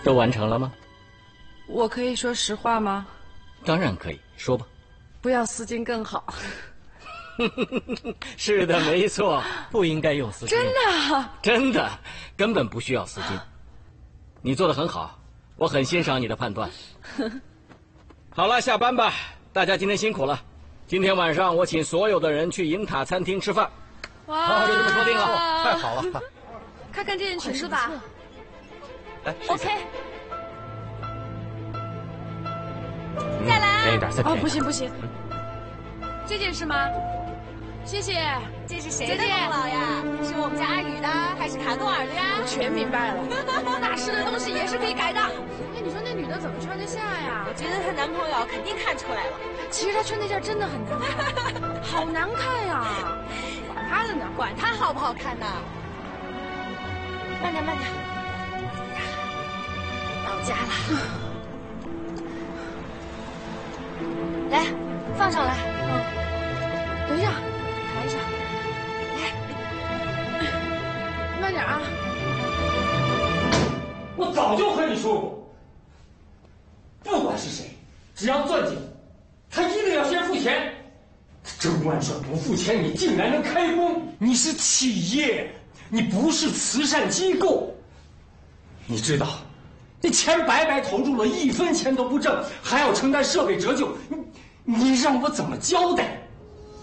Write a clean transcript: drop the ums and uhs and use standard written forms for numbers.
都完成了吗？ 我可以说实话吗？ 当然可以说吧。 不要丝巾更好。 是的，没错，不应该用丝巾。 真的？ 真的，根本不需要丝巾。你做得很好，我很欣赏你的判断。好了，下班吧，大家今天辛苦了。今天晚上我请所有的人去银塔餐厅吃饭。 哇， 就这么说定了。 太好了。 看看这件裙子吧。 来 ，OK。 再来，便宜点，再便宜点。 不行不行，这件是吗？谢谢。 这是谁的功劳呀？是我们家阿宇的，还是卡诺尔的呀？ 我全明白了，大师的东西也是可以改的。哎，你说那女的怎么穿得下呀？ 我觉得她男朋友肯定看出来了。 其实她穿那件真的很难看，好难看呀！管她的呢， 管她好不好看呢？慢点慢点，到家了。来，放上来。 等一下， 抬一下。来， 慢点啊！ 我早就和你说过，不管是谁，只要钻进去，他一定要先付钱。这万顺不付钱，你竟然能开工？你是企业，你不是慈善机构。你知道，这钱白白投入了，1分钱都不挣，还要承担设备折旧，你让我怎么交代？